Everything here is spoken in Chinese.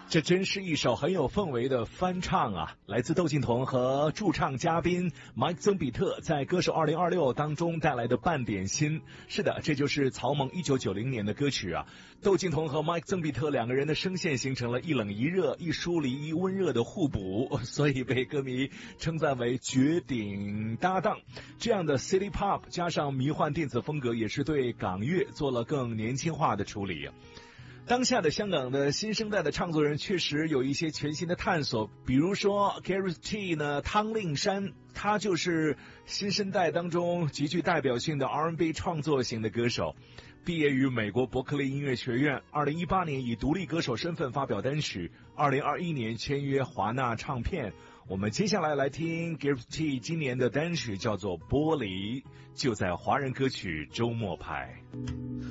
这真是一首很有氛围的翻唱啊！来自窦靖童和驻唱嘉宾 Mike 曾比特在歌手2026当中带来的半点心。是的，这就是曹猛1990年的歌曲啊。窦靖童和 Mike 曾比特两个人的声线形成了一冷一热、一疏离一温热的互补，所以被歌迷称赞为绝顶搭档。这样的 City Pop 加上迷幻电子风格，也是对港乐做了更年轻化的处理。当下的香港的新生代的唱作人确实有一些全新的探索，比如说 Gareth T 呢，汤令山，他就是新生代当中极具代表性的 R&B 创作型的歌手。毕业于美国伯克利音乐学院，2018年以独立歌手身份发表单曲，2021年签约华纳唱片。我们接下来来听 Gareth T 今年的单曲叫做《玻璃》，就在华人歌曲周末派。